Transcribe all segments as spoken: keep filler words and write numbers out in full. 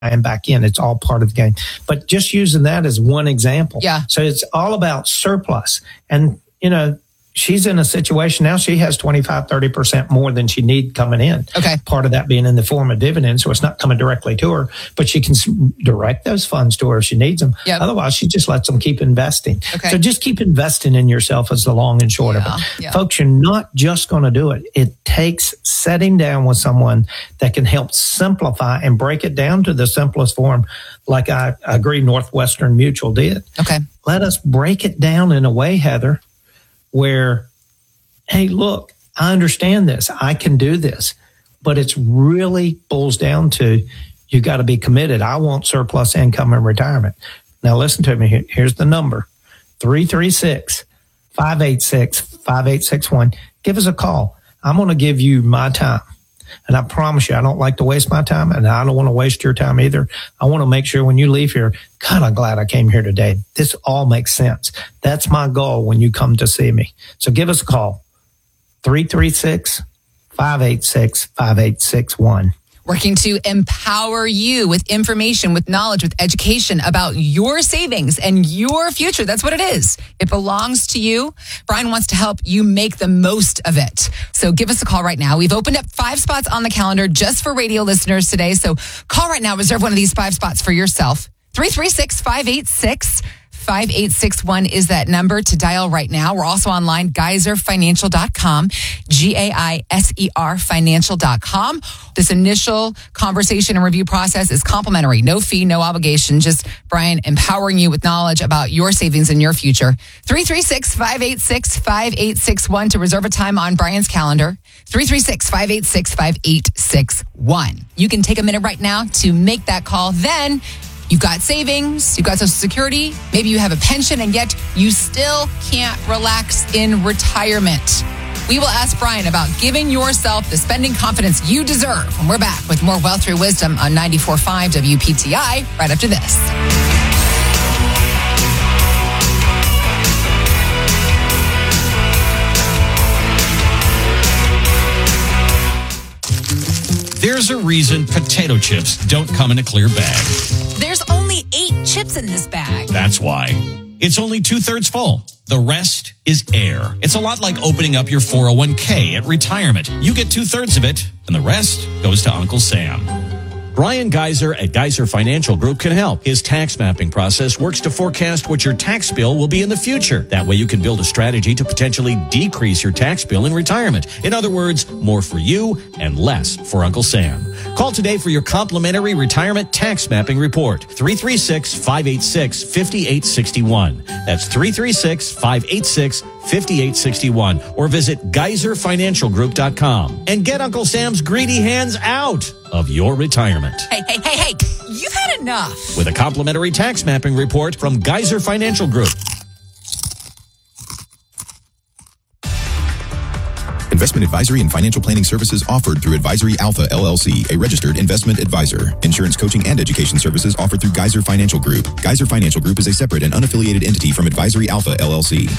and back in. It's all part of the game. But just using that as one example. Yeah. So it's all about surplus. And, you know, she's in a situation now, she has twenty-five, thirty percent more than she need coming in. Okay. Part of that being in the form of dividends. So it's not coming directly to her, but she can direct those funds to her if she needs them. Yep. Otherwise, she just lets them keep investing. Okay. So just keep investing in yourself is the long and short Yeah, of it. yeah. Folks, you're not just going to do it. It takes sitting down with someone that can help simplify and break it down to the simplest form, like I agree Northwestern Mutual did. Okay. Let us break it down in a way, Heather, where, hey, look, I understand this. I can do this. But it's really boils down to you got to be committed. I want surplus income in retirement. Now, listen to me. Here's the number, three three six, five eight six, five eight six one. Give us a call. I'm going to give you my time. And I promise you, I don't like to waste my time, and I don't want to waste your time either. I want to make sure when you leave here, God, I'm glad I came here today. This all makes sense. That's my goal when you come to see me. So give us a call, three three six, five eight six, five eight six one. Working to empower you with information, with knowledge, with education about your savings and your future. That's what it is. It belongs to you. Brian wants to help you make the most of it. So give us a call right now. We've opened up five spots on the calendar just for radio listeners today. So call right now. Reserve one of these five spots for yourself. three three six, five eight six, five eight six one is that number to dial right now. We're also online, geyser financial dot com, G A I S E R financial dot com. This initial conversation and review process is complimentary. No fee, no obligation. Just Brian empowering you with knowledge about your savings and your future. three three six, five eight six, five eight six one to reserve a time on Brian's calendar. three three six, five eight six, five eight six one. You can take a minute right now to make that call. Then you've got savings, you've got Social Security, maybe you have a pension, and yet you still can't relax in retirement. We will ask Brian about giving yourself the spending confidence you deserve. And we're back with more Wealth Through Wisdom on ninety-four point five W P T I right after this. There's a reason potato chips don't come in a clear bag. There's only eight chips in this bag. That's why. It's only two-thirds full. The rest is air. It's a lot like opening up your four oh one k at retirement. You get two-thirds of it, and the rest goes to Uncle Sam. Brian Geyser at Geyser Financial Group can help. His tax mapping process works to forecast what your tax bill will be in the future. That way you can build a strategy to potentially decrease your tax bill in retirement. In other words, more for you and less for Uncle Sam. Call today for your complimentary retirement tax mapping report. three three six, five eight six, five eight six one. That's three three six, five eight six, five eight six one. Or visit geyser financial group dot com and get Uncle Sam's greedy hands out of your retirement. Hey, hey, hey, hey, you've had enough. With a complimentary tax mapping report from Geyser Financial Group. Investment advisory and financial planning services offered through Advisory Alpha, L L C, a registered investment advisor. Insurance coaching and education services offered through Geyser Financial Group. Geyser Financial Group is a separate and unaffiliated entity from Advisory Alpha, L L C.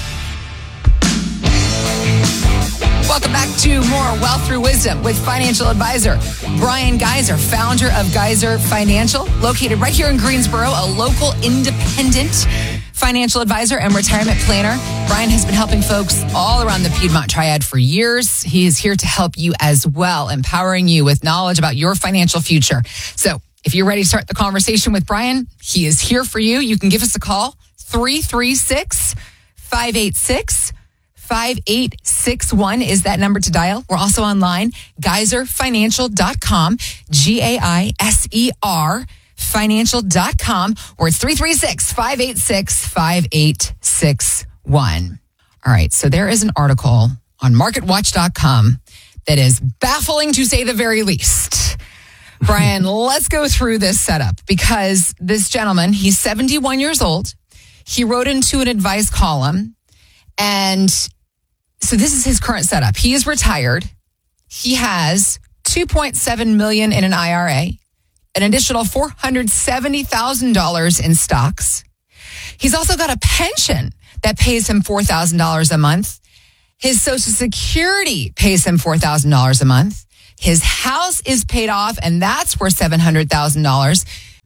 Welcome back to more Wealth Through Wisdom with financial advisor Brian Geyser, founder of Geyser Financial, located right here in Greensboro, a local independent financial advisor and retirement planner. Brian has been helping folks all around the Piedmont Triad for years. He is here to help you as well, empowering you with knowledge about your financial future. So if you're ready to start the conversation with Brian, he is here for you. You can give us a call, three three six, five eight six, five eight six one is that number to dial. We're also online, geyser financial dot com, G A I S E R financial dot com, or it's three three six, five eight six, five eight six one. All right, so there is an article on market watch dot com that is baffling to say the very least. Brian, let's go through this setup because this gentleman, he's seventy-one years old. He wrote into an advice column, and so this is his current setup. He is retired. He has two point seven million dollars in an I R A, an additional four hundred seventy thousand dollars in stocks. He's also got a pension that pays him four thousand dollars a month. His Social Security pays him four thousand dollars a month. His house is paid off, and that's worth seven hundred thousand dollars.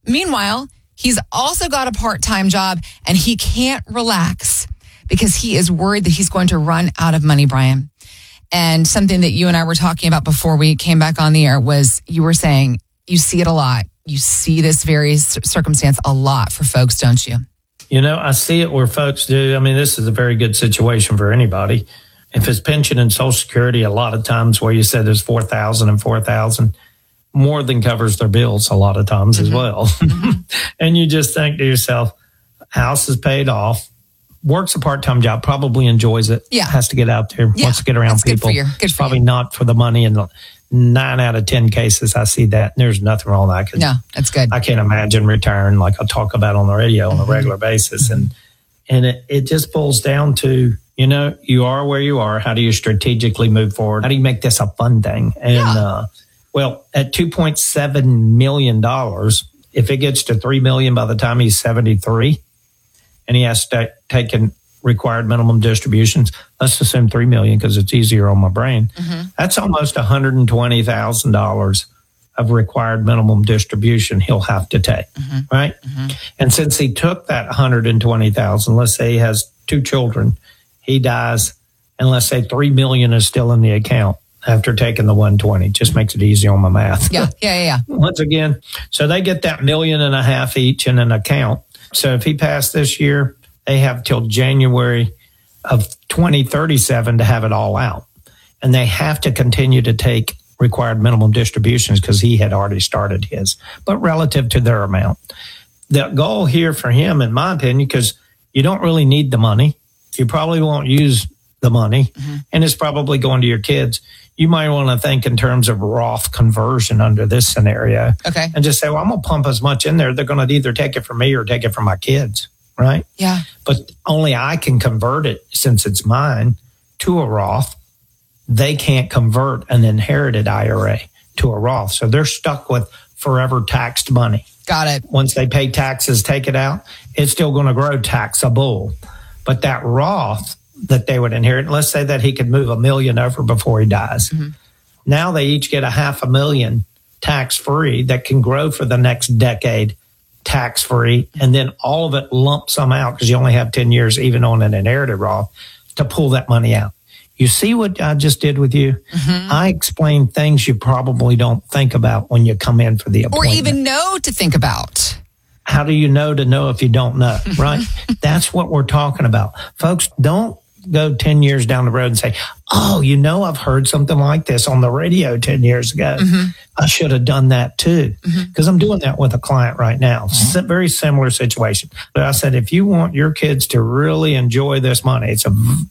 Meanwhile, he's also got a part-time job and he can't relax because he is worried that he's going to run out of money, Brian. And something that you and I were talking about before we came back on the air was you were saying you see it a lot. You see this very circumstance a lot for folks, don't you? You know, I see it where folks do. I mean, this is a very good situation for anybody. If it's pension and Social Security, a lot of times where you said there's four thousand and four thousand, more than covers their bills a lot of times mm-hmm. as well. Mm-hmm. And you just think to yourself, house is paid off, works a part-time job, probably enjoys it, yeah. has to get out there, yeah. wants to get around That's people. Good for you. Good it's for probably you. not for the money. And nine out of ten cases, I see that. And there's nothing wrong with that. No, that's good. I can't imagine retiring like I talk about on the radio on a regular basis. And and it, it just boils down to, you know, you are where you are. How do you strategically move forward? How do you make this a fun thing? And, yeah. uh, well, at two point seven million dollars, if it gets to three million dollars by the time he's seventy-three and he has to take in required minimum distributions, let's assume three million dollars because it's easier on my brain. Mm-hmm. That's almost one hundred twenty thousand dollars of required minimum distribution he'll have to take, mm-hmm. right? Mm-hmm. And since he took that one hundred twenty thousand dollars, let's say he has two children, he dies, and let's say three million dollars is still in the account after taking the one hundred twenty. Just makes it easy on my math. Yeah, yeah, yeah. yeah. Once again, so they get that million and a half each in an account. So if he passed this year, they have till January of twenty thirty-seven to have it all out. And they have to continue to take required minimum distributions because he had already started his, but relative to their amount. The goal here for him, in my opinion, because you don't really need the money, you probably won't use the money, mm-hmm. and it's probably going to your kids. You might want to think in terms of Roth conversion under this scenario. Okay. And just say, well, I'm going to pump as much in there. They're going to either take it from me or take it from my kids, right? Yeah. But only I can convert it since it's mine to a Roth. They can't convert an inherited I R A to a Roth. So they're stuck with forever taxed money. Got it. Once they pay taxes, take it out, it's still going to grow taxable. But that Roth that they would inherit, let's say that he could move a million over before he dies. Mm-hmm. Now they each get a half a million tax-free that can grow for the next decade tax-free. And then all of it lump sum out because you only have ten years, even on an inherited Roth, to pull that money out. You see what I just did with you? Mm-hmm. I explained things you probably don't think about when you come in for the appointment. Or even know to think about. How do you know to know if you don't know, right? That's what we're talking about. Folks, don't go ten years down the road and say, oh, you know, I've heard something like this on the radio ten years ago. Mm-hmm. I should have done that too. Because mm-hmm. I'm doing that with a client right now. It's a very similar situation. But I said, if you want your kids to really enjoy this money, it's a,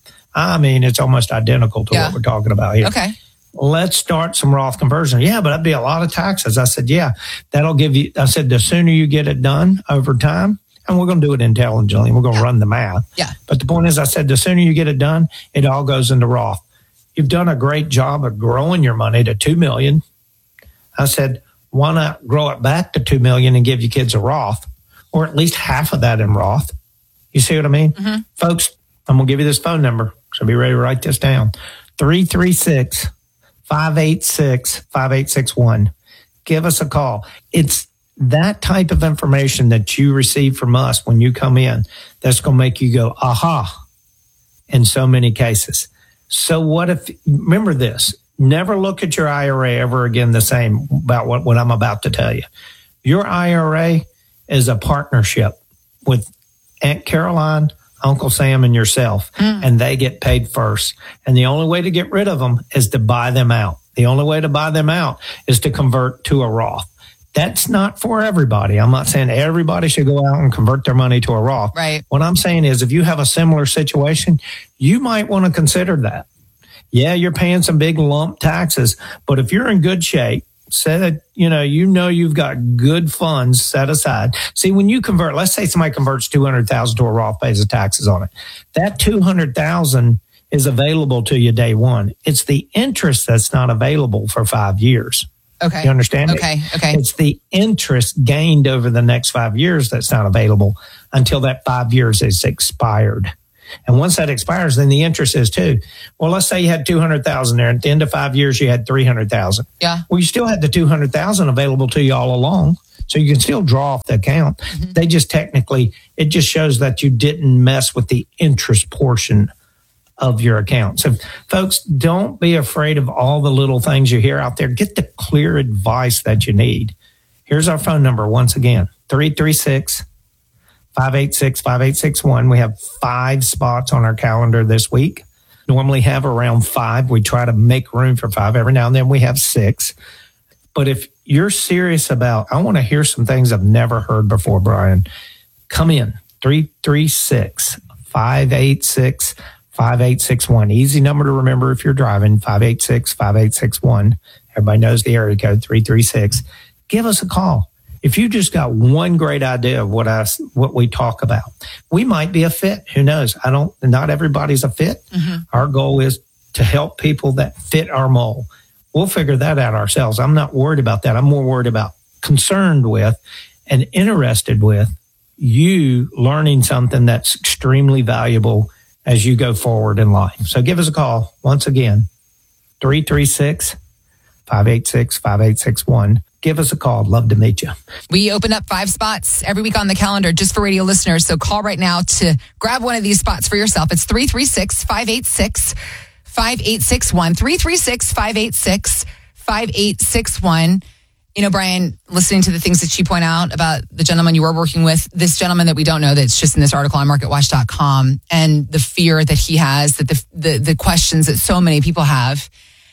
I mean, it's almost identical to yeah. what we're talking about here. Okay. Let's start some Roth conversion. Yeah, but that'd be a lot of taxes. I said, yeah, that'll give you, I said, the sooner you get it done over time, and we're going to do it intelligently, we're going to yeah. run the math. Yeah. But the point is, I said, the sooner you get it done, it all goes into Roth. You've done a great job of growing your money to two million dollars. I said, why not grow it back to two million dollars and give your kids a Roth, or at least half of that in Roth? You see what I mean? Mm-hmm. Folks, I'm going to give you this phone number, so be ready to write this down. three three six, five eight six, five eight six one. Give us a call. It's that type of information that you receive from us when you come in that's going to make you go, aha, in so many cases. So what if, remember this, never look at your I R A ever again the same about what, what I'm about to tell you. Your I R A is a partnership with Aunt Caroline, Uncle Sam, and yourself, mm. and they get paid first. And the only way to get rid of them is to buy them out. The only way to buy them out is to convert to a Roth. That's not for everybody. I'm not saying everybody should go out and convert their money to a Roth. Right. What I'm saying is if you have a similar situation, you might want to consider that. Yeah, you're paying some big lump taxes, but if you're in good shape, say that, you know, you know you've got good funds set aside. See, when you convert, let's say somebody converts two hundred thousand dollars to a Roth, pays the taxes on it. That two hundred thousand dollars is available to you day one. It's the interest that's not available for five years. Okay. You understand me? Okay. Okay. It's the interest gained over the next five years that's not available until that five years is expired. And once that expires, then the interest is too. Well, let's say you had two hundred thousand there. At the end of five years, you had three hundred thousand. Yeah. Well, you still had the two hundred thousand available to you all along. So you can still draw off the account. Mm-hmm. They just technically, it just shows that you didn't mess with the interest portion of your account. So folks, don't be afraid of all the little things you hear out there. Get the clear advice that you need. Here's our phone number once again, three three six, five eight six, five eight six one. We have five spots on our calendar this week. Normally have around five. We try to make room for five. Every now and then we have six. But if you're serious about, I want to hear some things I've never heard before, Brian, come in, three three six, five eight six, five eight six one. Easy number to remember if you're driving, five eight six, five eight six one. Everybody knows the area code, three three six. Give us a call. If you just got one great idea of what I, what we talk about, we might be a fit. Who knows? I don't, not everybody's a fit. Mm-hmm. Our goal is to help people that fit our mold. We'll figure that out ourselves. I'm not worried about that. I'm more worried about, concerned with, and interested with you learning something that's extremely valuable as you go forward in life. So give us a call. Once again, three three six, five eight six, five eight six one. Give us a call. I'd love to meet you. We open up five spots every week on the calendar just for radio listeners. So call right now to grab one of these spots for yourself. It's three three six, five eight six, five eight six one. three three six, five eight six, five eight six one. You know, Brian, listening to the things that you point out about the gentleman you were working with, this gentleman that we don't know, that's just in this article on market watch dot com, and the fear that he has, that the, the, the questions that so many people have,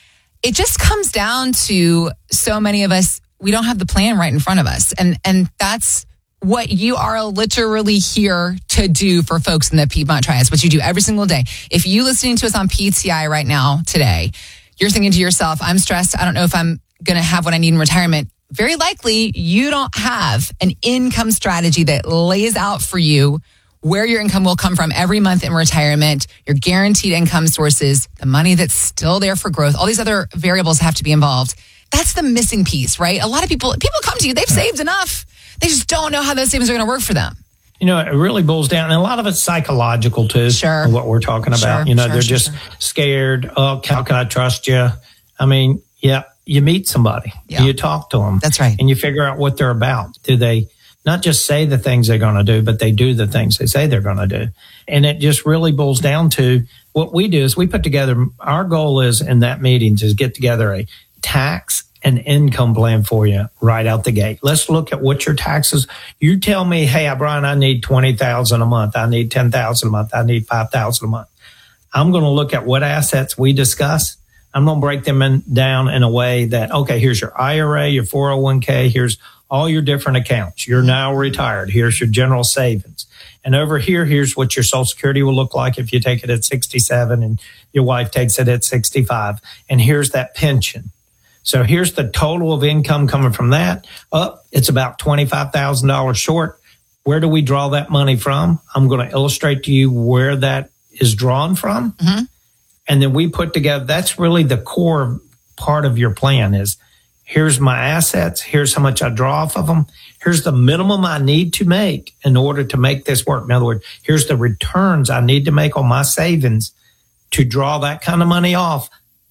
it just comes down to so many of us, we don't have the plan right in front of us. And, and that's what you are literally here to do for folks in the Piedmont Triad. It's what you do every single day. If you listening to us on P T I right now today, you're thinking to yourself, I'm stressed. I don't know if I'm going to have what I need in retirement. Very likely you don't have an income strategy that lays out for you where your income will come from every month in retirement, your guaranteed income sources, the money that's still there for growth. All these other variables have to be involved. That's the missing piece, right? A lot of people, people come to you, they've saved enough. They just don't know how those savings are going to work for them. You know, it really boils down, and a lot of it's psychological too. Sure. What we're talking about. Sure, you know, sure, they're sure, just sure. scared. Oh, how can I trust you? I mean, yeah, you meet somebody, Yeah. you talk to them. That's right. And you figure out what they're about. Do they not just say the things they're going to do, but they do the things they say they're going to do? And it just really boils down to what we do is we put together, our goal is in that meeting is get together a tax and income plan for you right out the gate. Let's look at what your taxes. You tell me, hey, Brian, I need twenty thousand a month. I need ten thousand a month. I need five thousand a month. I'm going to look at what assets we discuss. I'm going to break them in, down in a way that, okay, here's your I R A, your four oh one k. Here's all your different accounts. You're now retired. Here's your general savings. And over here, here's what your Social Security will look like if you take it at sixty-seven and your wife takes it at sixty-five. And here's that pension. So here's the total of income coming from that. Up, oh, it's about twenty-five thousand dollars short. Where do we draw that money from? I'm going to illustrate to you where that is drawn from. Mm-hmm. And then we put together, that's really the core part of your plan is, here's my assets. Here's how much I draw off of them. Here's the minimum I need to make in order to make this work. In other words, here's the returns I need to make on my savings to draw that kind of money off,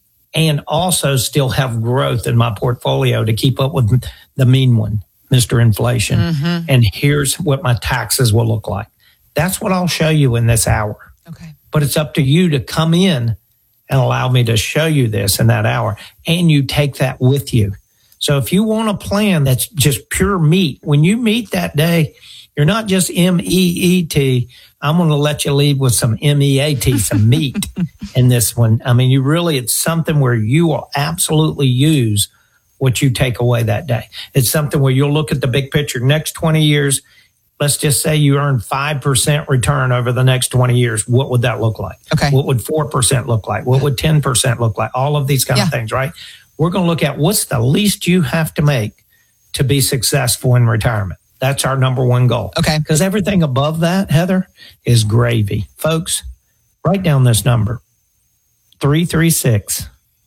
and also still have growth in my portfolio to keep up with the mean one, Mister Inflation. Mm-hmm. And here's what my taxes will look like. That's what I'll show you in this hour. Okay. But it's up to you to come in and allow me to show you this in that hour. And you take that with you. So if you want a plan that's just pure meat, when you meet that day, you're not just M E E T. I'm going to let you leave with some M E A T, some meat in this one. I mean, you really, it's something where you will absolutely use what you take away that day. It's something where you'll look at the big picture. Next twenty years, let's just say you earn five percent return over the next twenty years. What would that look like? Okay. What would four percent look like? What would ten percent look like? All of these kind yeah. of things, right? We're going to look at what's the least you have to make to be successful in retirement. That's our number one goal. Okay. Because everything above that, Heather, is gravy. Folks, write down this number, three three six,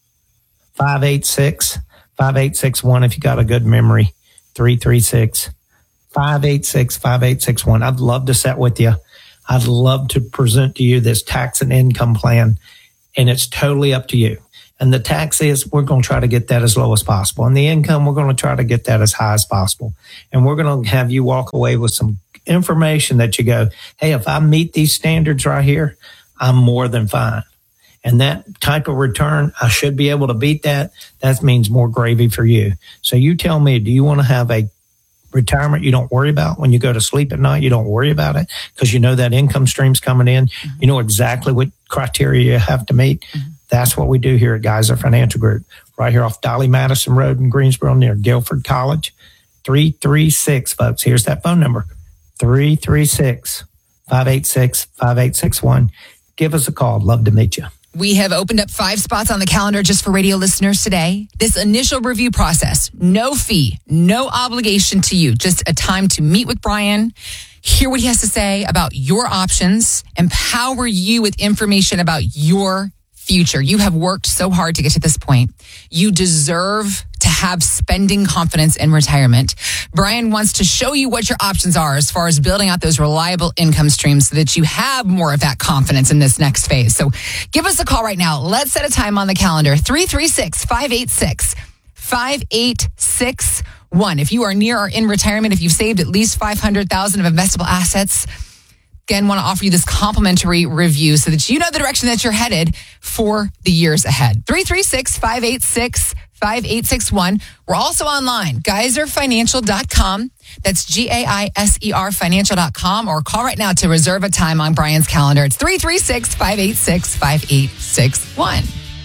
five eight six, five eight six one if you got a good memory, three three six, five eight six, five eight six one. I'd love to sit with you. I'd love to present to you this tax and income plan, and it's totally up to you. And the tax is, we're going to try to get that as low as possible. And the income, we're going to try to get that as high as possible. And we're going to have you walk away with some information that you go, hey, if I meet these standards right here, I'm more than fine. And that type of return, I should be able to beat that. That means more gravy for you. So you tell me, do you want to have a retirement you don't worry about when you go to sleep at night? You don't worry about it because you know that income stream's coming in. Mm-hmm. You know exactly what criteria you have to meet. Mm-hmm. That's what we do here at Geyser Financial Group, right here off Dolly Madison Road in Greensboro near Guilford College. three three six, folks. Here's that phone number, three three six, five eight six, five eight six one. Give us a call. Love to meet you. We have opened up five spots on the calendar just for radio listeners today. This initial review process, no fee, no obligation to you, just a time to meet with Brian, hear what he has to say about your options, empower you with information about your future. You have worked so hard to get to this point. You deserve to have spending confidence in retirement. Brian wants to show you what your options are as far as building out those reliable income streams so that you have more of that confidence in this next phase. So give us a call right now. Let's set a time on the calendar. three three six, five eight six, five eight six one. If you are near or in retirement, if you've saved at least five hundred thousand dollars of investable assets, again, want to offer you this complimentary review so that you know the direction that you're headed for the years ahead. three three six, five eight six, five eight six one. We're also online, geyser financial dot com. That's G A I S E R financial dot com, or call right now to reserve a time on Brian's calendar. It's three three six, five eight six, five eight six one.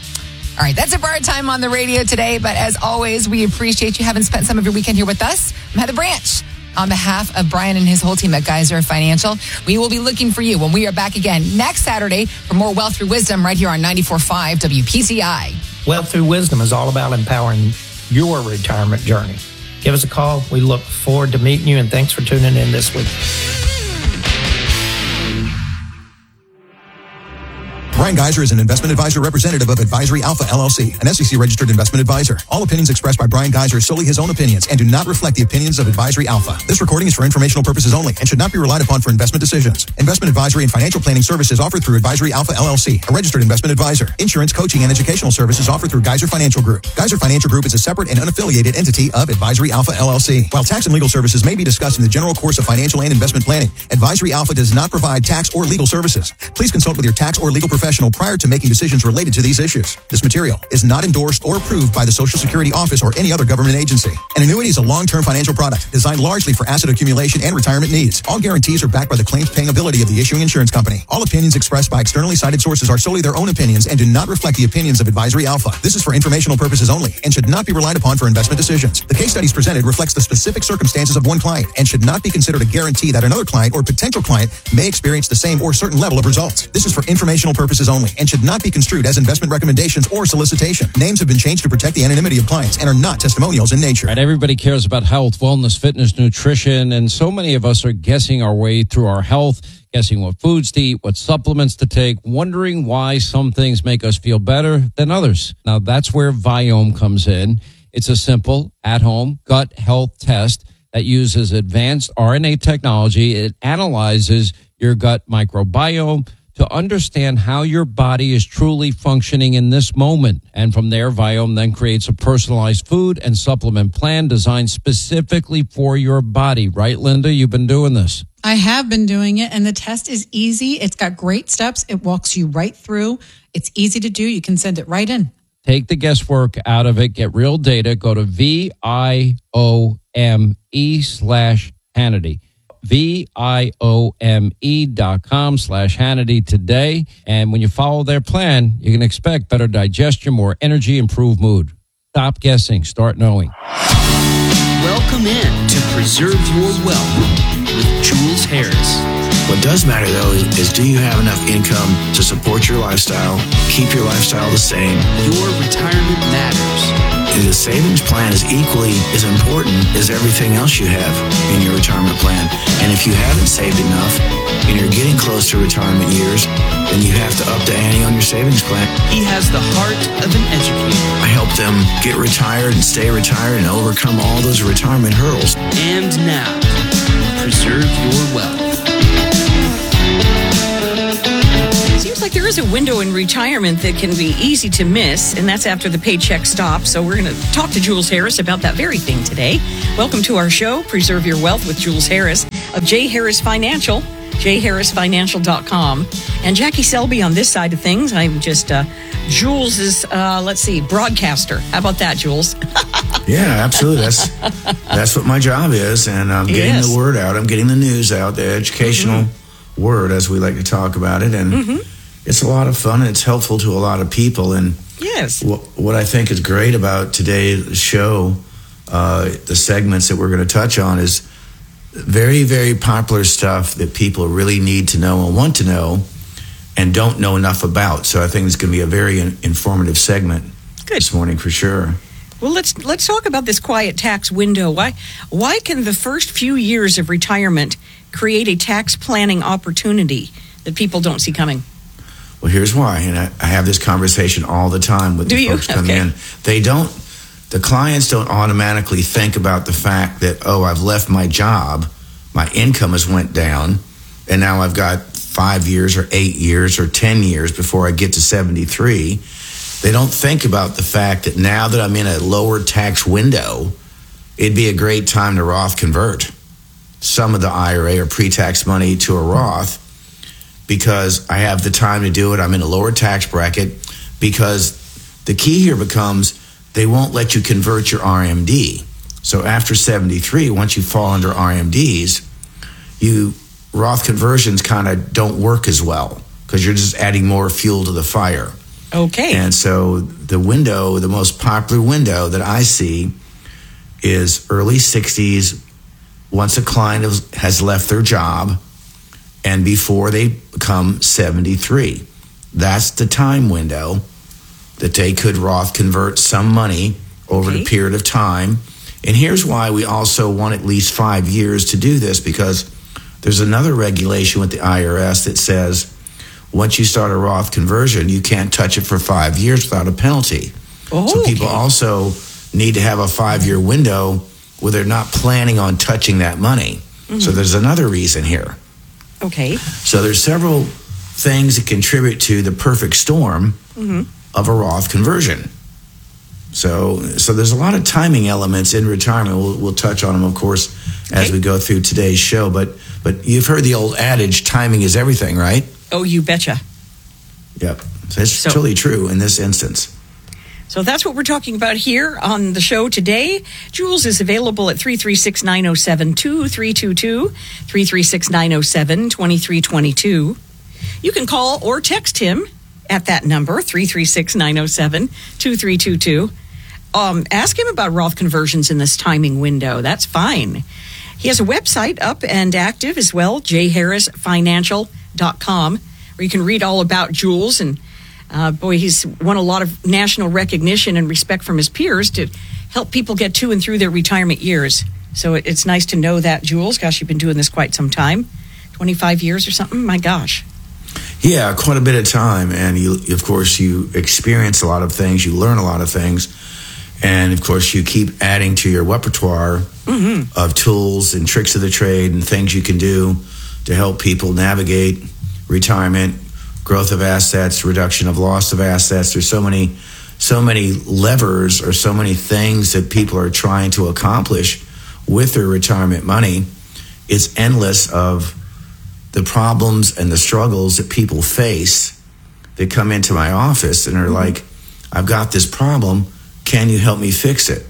All right, that's it for our time on the radio today. But as always, we appreciate you having spent some of your weekend here with us. I'm Heather Branch. On behalf of Brian and his whole team at Geyser Financial, we will be looking for you when we are back again next Saturday for more Wealth Through Wisdom right here on ninety-four point five W P T I. Wealth Through Wisdom is all about empowering your retirement journey. Give us a call. We look forward to meeting you, and thanks for tuning in this week. Brian Geyser is an investment advisor representative of Advisory Alpha L L C, an S E C-registered investment advisor. All opinions expressed by Brian Geyser are solely his own opinions and do not reflect the opinions of Advisory Alpha. This recording is for informational purposes only and should not be relied upon for investment decisions. Investment advisory and financial planning services offered through Advisory Alpha L L C, a registered investment advisor. Insurance, coaching, and educational services offered through Geyser Financial Group. Geyser Financial Group is a separate and unaffiliated entity of Advisory Alpha L L C. While tax and legal services may be discussed in the general course of financial and investment planning, Advisory Alpha does not provide tax or legal services. Please consult with your tax or legal professional prior to making decisions related to these issues. This material is not endorsed or approved by the Social Security Office or any other government agency. An annuity is a long-term financial product designed largely for asset accumulation and retirement needs. All guarantees are backed by the claims-paying ability of the issuing insurance company. All opinions expressed by externally cited sources are solely their own opinions and do not reflect the opinions of Advisory Alpha. This is for informational purposes only and should not be relied upon for investment decisions. The case studies presented reflects the specific circumstances of one client and should not be considered a guarantee that another client or potential client may experience the same or certain level of results. This is for informational purposes only and should not be construed as investment recommendations or solicitation. Names have been changed to protect the anonymity of clients and are not testimonials in nature. Right, everybody cares about health, wellness, fitness, nutrition, and so many of us are guessing our way through our health, guessing what foods to eat, what supplements to take, wondering why some things make us feel better than others. Now, that's where Viome comes in. It's a simple, at-home gut health test that uses advanced R N A technology. It analyzes your gut microbiome to understand how your body is truly functioning in this moment. And from there, Viome then creates a personalized food and supplement plan designed specifically for your body. Right, Linda? You've been doing this. I have been doing it, and the test is easy. It's got great steps. It walks you right through. It's easy to do. You can send it right in. Take the guesswork out of it. Get real data. Go to V I O M E slash Hannity. V-I-O-M-E dot com slash Hannity today. And when you follow their plan, you can expect better digestion, more energy, improved mood. Stop guessing. Start knowing. Welcome in to Preserve Your Wealth with Jules Harris. What does matter, though, is, is do you have enough income to support your lifestyle, keep your lifestyle the same? Your retirement matters. And the savings plan is equally as important as everything else you have in your retirement plan. And if you haven't saved enough and you're getting close to retirement years, then you have to up the ante on your savings plan. He has the heart of an educator. I help them get retired and stay retired and overcome all those retirement hurdles. And now, Preserve Your Wealth. window in retirement that can be easy to miss, and that's after the paycheck stops. So we're going to talk to Jules Harris about that very thing today. Welcome to our show, Preserve Your Wealth with Jules Harris of J. Harris Financial, j harris financial dot com. And Jackie Selby on this side of things. I'm just uh, Jules' uh, let's see, broadcaster. How about that, Jules? Yeah, absolutely. That's that's what my job is, and I'm getting Yes. the word out. I'm getting the news out, the educational mm-hmm. word, as we like to talk about it, and mm-hmm. it's a lot of fun, and it's helpful to a lot of people. And yes, what, what I think is great about today's show, uh, the segments that we're going to touch on, is very, very popular stuff that people really need to know and want to know, and don't know enough about. So I think it's going to be a very in- informative segment Good. this morning for sure. Well, let's let's talk about this quiet tax window. Why why can the first few years of retirement create a tax planning opportunity that people don't see coming? Well, here's why, and I, I have this conversation all the time with Do the you? folks coming Okay. in. They don't, the clients don't automatically think about the fact that, oh, I've left my job, my income has went down, and now I've got five years or eight years or ten years before I get to seventy-three. They don't think about the fact that now that I'm in a lower tax window, it'd be a great time to Roth convert some of the I R A or pre-tax money to a Roth, because I have the time to do it. I'm in a lower tax bracket, because the key here becomes they won't let you convert your R M D. So after seventy-three, once you fall under R M Ds, you Roth conversions kind of don't work as well, because you're just adding more fuel to the fire. Okay. And so the window, the most popular window that I see is early sixties, once a client has left their job and before they become seventy-three. That's the time window that they could Roth convert some money over Okay. the period of time. And here's why we also want at least five years to do this, because there's another regulation with the I R S that says once you start a Roth conversion, you can't touch it for five years without a penalty. Oh, so people okay. also need to have a five-year window where they're not planning on touching that money. Mm-hmm. So there's another reason here. Okay. So there's several things that contribute to the perfect storm Mm-hmm. of a Roth conversion. So so there's a lot of timing elements in retirement. We'll, we'll touch on them, of course, as Okay. we go through today's show. But but you've heard the old adage, timing is everything, right? Oh, you betcha. Yep. So it's So- totally true in this instance. So that's what we're talking about here on the show today. Jules is available at three three six, nine oh seven, two three two two, three three six, nine oh seven, two three two two. You can call or text him at that number, three three six, nine oh seven, two three two two. Um, ask him about Roth conversions in this timing window. That's fine. He has a website up and active as well, j harris financial dot com, where you can read all about Jules. And uh, boy, he's won a lot of national recognition and respect from his peers to help people get to and through their retirement years. So it, it's nice to know that, Jules. Gosh, you've been doing this quite some time, twenty-five years or something. My gosh. Yeah, quite a bit of time. And you, of course, you experience a lot of things. You learn a lot of things. And, of course, you keep adding to your repertoire mm-hmm. of tools and tricks of the trade and things you can do to help people navigate retirement, growth of assets, reduction of loss of assets. There's so many, so many levers or so many things that people are trying to accomplish with their retirement money. It's endless of the problems and the struggles that people face that come into my office and are mm-hmm. like, I've got this problem. Can you help me fix it?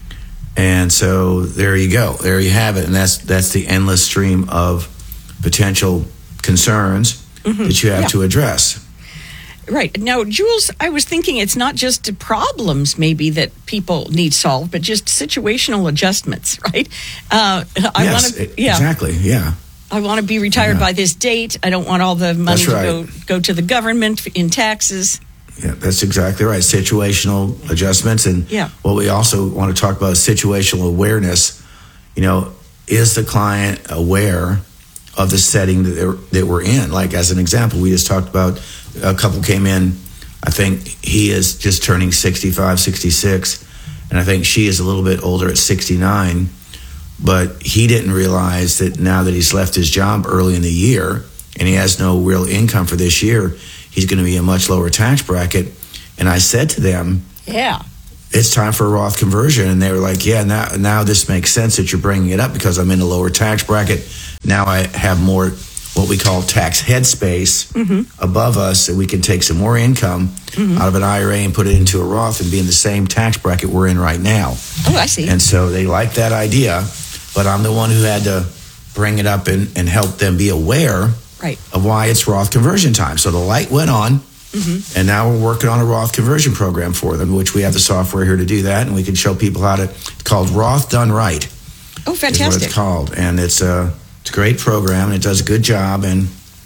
And so there you go. There you have it. And that's that's the endless stream of potential concerns mm-hmm. that you have yeah. to address. Right. Now, Jules, I was thinking it's not just problems maybe that people need solved, but just situational adjustments, right? Uh, I yes, want to, yeah. exactly. Yeah. I want to be retired Yeah. by this date. I don't want all the money That's right. to go, go to the government in taxes. Yeah, that's exactly right. Situational adjustments. And Yeah. what we also want to talk about is situational awareness. You know, is the client aware of the setting that, they're, that we're in? Like, as an example, we just talked about a couple came in. I think he is just turning sixty-five, sixty-six. And I think she is a little bit older at sixty-nine. But he didn't realize that now that he's left his job early in the year and he has no real income for this year, he's going to be a much lower tax bracket. And I said to them, yeah, it's time for a Roth conversion. And they were like, yeah, now, now this makes sense that you're bringing it up because I'm in a lower tax bracket. Now I have more what we call tax headspace mm-hmm. above us, so we can take some more income mm-hmm. out of an I R A and put it into a Roth and be in the same tax bracket we're in right now. Oh, I see. And so they like that idea, but I'm the one who had to bring it up and, and help them be aware right. of why it's Roth conversion time. So the light went on, mm-hmm. and now we're working on a Roth conversion program for them, which we have the software here to do that, and we can show people how to. It's called Roth Done Right. Oh, fantastic! Is what it's called, and it's a it's a great program, and it does a good job. And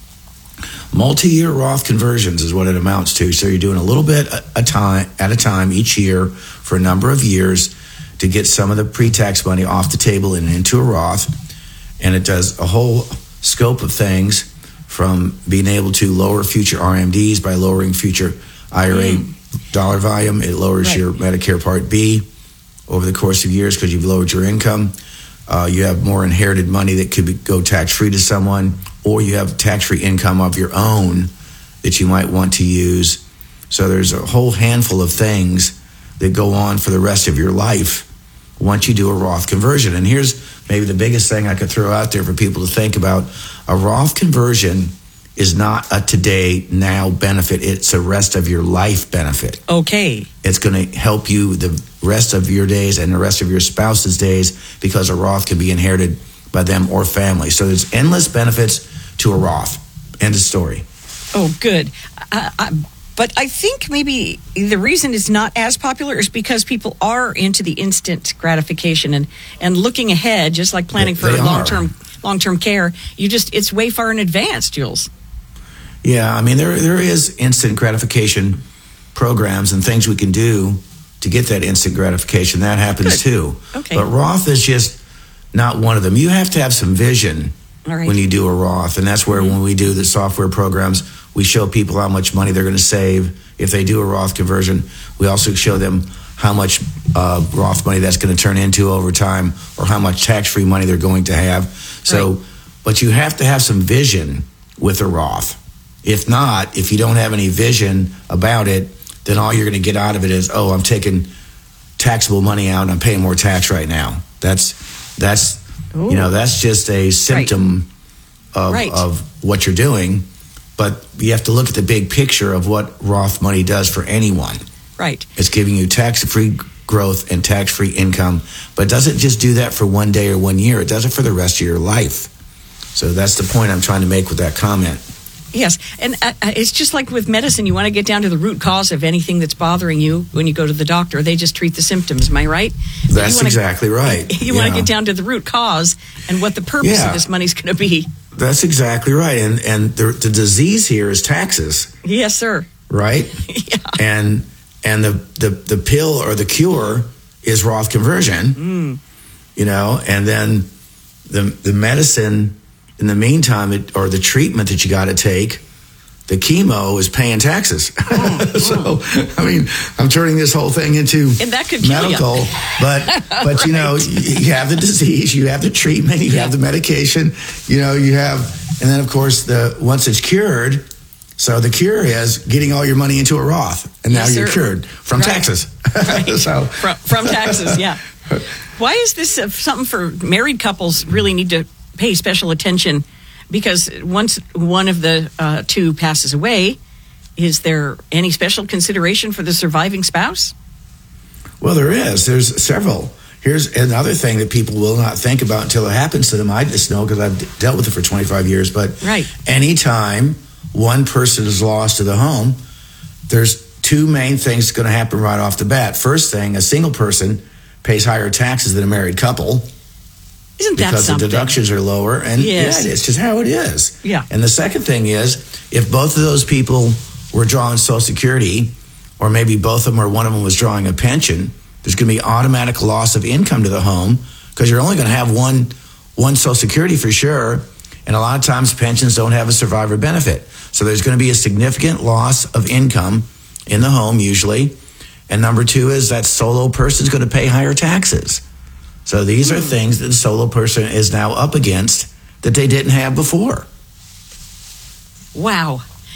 multi-year Roth conversions is what it amounts to. So you're doing a little bit a time at a time each year for a number of years to get some of the pre-tax money off the table and into a Roth, and it does a whole scope of things. From being able to lower future R M Ds by lowering future I R A mm. dollar volume. It lowers right. your Medicare Part B over the course of years because you've lowered your income. Uh, you have more inherited money that could be, go tax-free to someone, or you have tax-free income of your own that you might want to use. So there's a whole handful of things that go on for the rest of your life once you do a Roth conversion. And here's maybe the biggest thing I could throw out there for people to think about. A Roth conversion is not a today, now benefit. It's a rest of your life benefit. Okay. It's going to help you the rest of your days and the rest of your spouse's days because a Roth can be inherited by them or family. So there's endless benefits to a Roth. End of story. Oh, good. Uh, I, but I think maybe the reason it's not as popular is because people are into the instant gratification and, and looking ahead, just like planning for long-term long-term care. You just, it's way far in advance, Jules. Yeah, I mean, there there is instant gratification programs and things we can do to get that instant gratification. That happens Good. too. Okay. But Roth is just not one of them. You have to have some vision All right. when you do a Roth. And that's where when we do the software programs, we show people how much money they're going to save if they do a Roth conversion. We also show them how much uh, Roth money that's going to turn into over time or how much tax-free money they're going to have. So, right. But you have to have some vision with a Roth. If not, if you don't have any vision about it, then all you're going to get out of it is, oh, I'm taking taxable money out and I'm paying more tax right now. That's, that's Ooh. you know, that's just a symptom right. Of, right. of what you're doing. But you have to look at the big picture of what Roth money does for anyone. Right. It's giving you tax-free growth and tax-free income. But it doesn't just do that for one day or one year. It does it for the rest of your life. So that's the point I'm trying to make with that comment. Yes, and uh, it's just like with medicine. You want to get down to the root cause of anything that's bothering you when you go to the doctor. They just treat the symptoms. Am I right? That's wanna, exactly right. You yeah. want to get down to the root cause and what the purpose yeah. of this money is going to be. That's exactly right. And and the, the disease here is taxes. Yes, sir. Right? yeah. And and the, the, the pill or the cure is Roth conversion. Mm. You know, and then the the medicine in the meantime, it, or the treatment that you got to take, the chemo is paying taxes. Mm, so, mm. I mean, I'm turning this whole thing into and that could kill medical, you. but but right. you know, you have the disease, you have the treatment, you yeah. have the medication, you know, you have, and then of course the once it's cured. So the cure is getting all your money into a Roth, and yes, now you're sir. cured from right. taxes. Right. so from, from taxes, yeah. Why is this uh, something for married couples really need to pay special attention? Because once one of the uh, two passes away, is there any special consideration for the surviving spouse? Well, there is. There's several. Here's another thing that people will not think about until it happens to them. I just know because I've dealt with it for twenty-five years. But right. anytime one person is lost to the home, there's two main things going to happen right off the bat. First thing, a single person pays higher taxes than a married couple. Isn't that because something? the deductions are lower, and yes. yeah, it's just how it is. Yeah. And the second thing is, if both of those people were drawing Social Security, or maybe both of them or one of them was drawing a pension, there's going to be automatic loss of income to the home because you're only going to have one one Social Security for sure, and a lot of times pensions don't have a survivor benefit, so there's going to be a significant loss of income in the home usually. And number two is that solo person is going to pay higher taxes. So these are things that the solo person is now up against that they didn't have before. Wow.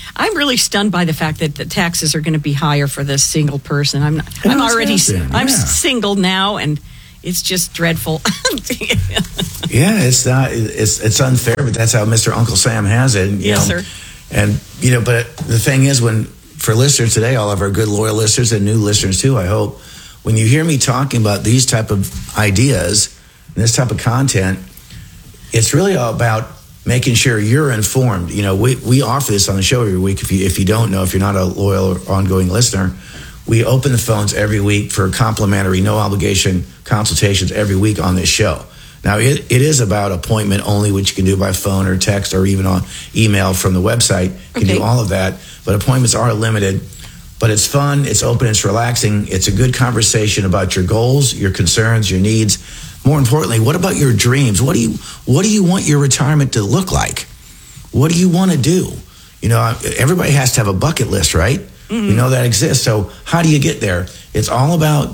I'm really stunned by the fact that the taxes are going to be higher for this single person. I'm not, I'm already happened? I'm Yeah. single now, and it's just dreadful. Yeah, it's not. It's it's unfair, but that's how Mister Uncle Sam has it. You Yes, know? sir. And you know, but the thing is, when for listeners today, all of our good loyal listeners and new listeners too, I hope, when you hear me talking about these type of ideas, this type of content, it's really all about making sure you're informed. You know, we we offer this on the show every week. If you if you don't know, if you're not a loyal or ongoing listener, we open the phones every week for complimentary, no obligation consultations every week on this show. Now, it, it is about appointment only, which you can do by phone or text or even on email from the website. You can Okay. do all of that, but appointments are limited. But it's fun, it's open, it's relaxing. It's a good conversation about your goals, your concerns, your needs. More importantly, what about your dreams? What do you what do you want your retirement to look like? What do you want to do? You know, everybody has to have a bucket list, right? We know that exists. So how do you get there? It's all about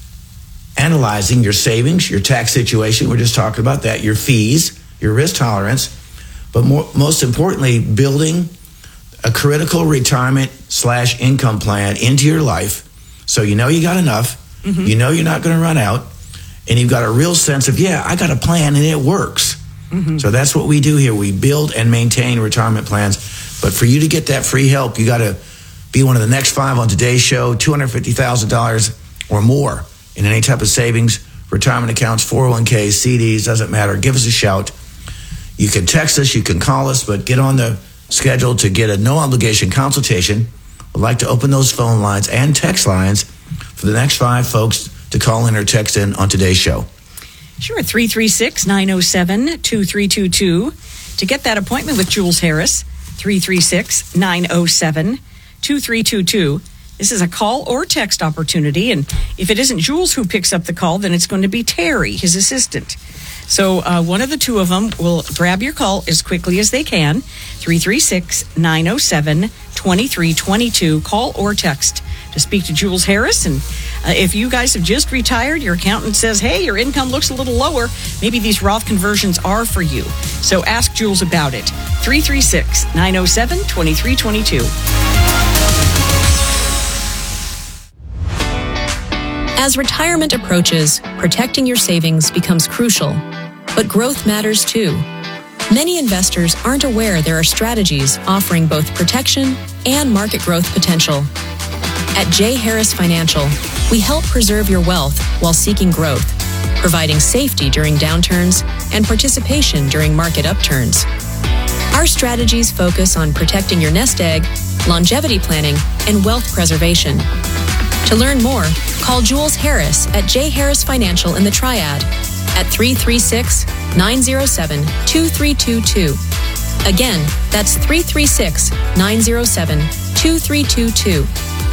analyzing your savings, your tax situation. We're just talking about that, your fees, your risk tolerance, but more, most importantly, building a critical retirement slash income plan into your life so you know you got enough, you know you're not going to run out, and you've got a real sense of, yeah, I got a plan and it works. So that's what we do here. We build and maintain retirement plans. But for you to get that free help, you got to be one of the next five on today's show, two hundred fifty thousand dollars or more in any type of savings, retirement accounts, four oh one k, C Ds, doesn't matter. Give us a shout. You can text us, you can call us, but get on the schedule to get a no obligation consultation. We'd like to open those phone lines and text lines for the next five folks to call in or text in on today's show. Sure, three three six, nine oh seven, two three two two. To get that appointment with Jules Harris, three three six, nine oh seven, two three two two. This is a call or text opportunity, and if it isn't Jules who picks up the call, then it's going to be Terry, his assistant. So uh, one of the two of them will grab your call as quickly as they can, three three six, nine oh seven, two three two two. Call or text to speak to Jules Harris. And uh, if you guys have just retired, your accountant says, hey, your income looks a little lower, maybe these Roth conversions are for you. So ask Jules about it. three three six, nine oh seven, two three two two. As retirement approaches, protecting your savings becomes crucial. But growth matters too. Many investors aren't aware there are strategies offering both protection and market growth potential. At J. Harris Financial, we help preserve your wealth while seeking growth, providing safety during downturns and participation during market upturns. Our strategies focus on protecting your nest egg, longevity planning, and wealth preservation. To learn more, call Jules Harris at J. Harris Financial in the Triad at three three six, nine oh seven, two three two two. Again, that's three three six, nine oh seven, two three two two.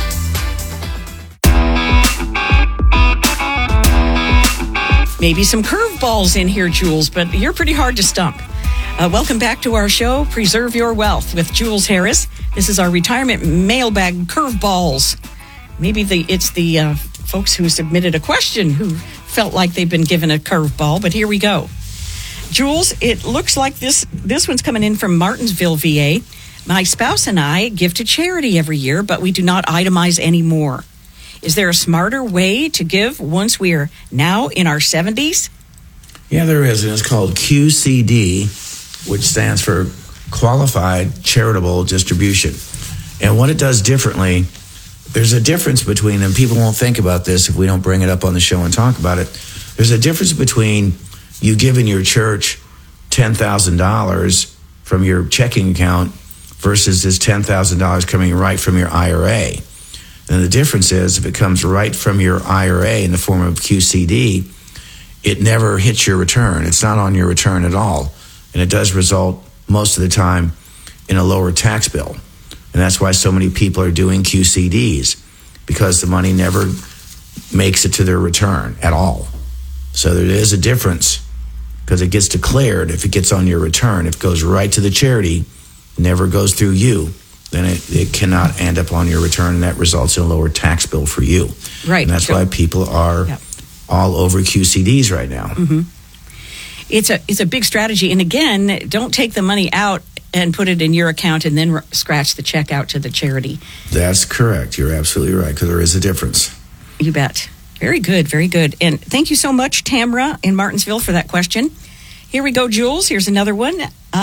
Maybe some curveballs in here, Jules, but you're pretty hard to stump. Uh, welcome back to our show, Preserve Your Wealth with Jules Harris. This is our retirement mailbag curveballs. Maybe the it's the uh, folks who submitted a question who felt like they've been given a curveball, but here we go. Jules, it looks like this this one's coming in from Martinsville, V A. My spouse and I give to charity every year, but we do not itemize anymore. Is there a smarter way to give once we are now in our seventies? Yeah, there is, and it's called Q C D, which stands for Qualified Charitable Distribution. And what it does differently, there's a difference between, and people won't think about this if we don't bring it up on the show and talk about it, there's a difference between you giving your church ten thousand dollars from your checking account versus this ten thousand dollars coming right from your I R A. And the difference is, if it comes right from your I R A in the form of Q C D, it never hits your return. It's not on your return at all. And it does result most of the time in a lower tax bill. And that's why so many people are doing Q C Ds, because the money never makes it to their return at all. So there is a difference, because it gets declared if it gets on your return. If it goes right to the charity, never goes through you, then it, it cannot end up on your return, and that results in a lower tax bill for you. Right. And that's Sure. why people are Yep. all over Q C Ds right now. Mm-hmm. It's a it's a big strategy. And again, don't take the money out and put it in your account and then r- scratch the check out to the charity. That's correct. You're absolutely right, because there is a difference. You bet. Very good, very good. And thank you so much, Tamra in Martinsville, for that question. Here we go, Jules. Here's another one.